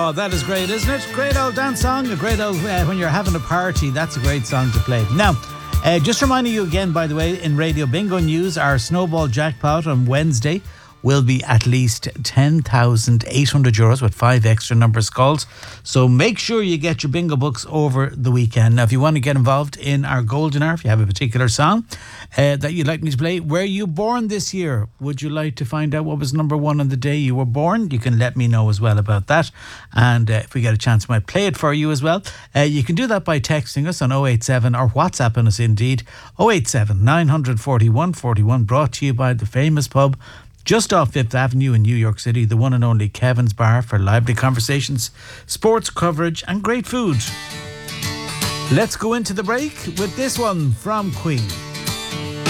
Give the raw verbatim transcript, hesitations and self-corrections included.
Oh, that is great, isn't it? Great old dance song, a great old, uh, when you're having a party, that's a great song to play. Now, uh, just reminding you again, by the way, in Radio Bingo News, our Snowball Jackpot on Wednesday will be at least ten thousand eight hundred euros with five extra numbers calls. So make sure you get your bingo books over the weekend. Now, if you want to get involved in our Golden Hour, if you have a particular song uh, that you'd like me to play, were you born this year? Would you like to find out what was number one on the day you were born? You can let me know as well about that. And uh, if we get a chance, I might play it for you as well. Uh, you can do that by texting us on oh eight seven or WhatsApping us indeed. oh eight seven, nine four one, four one, brought to you by the famous pub just off Fifth Avenue in New York City, the one and only Kevin's Bar, for lively conversations, sports coverage and great food. Let's go into the break with this one from Queen.